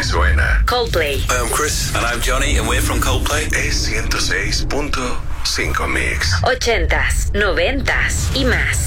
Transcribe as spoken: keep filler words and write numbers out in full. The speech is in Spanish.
suena. Coldplay. Hi, I'm Chris. And I'm Johnny, and we're from Coldplay. Es ciento seis punto cinco Mix. Ochentas, noventas y más.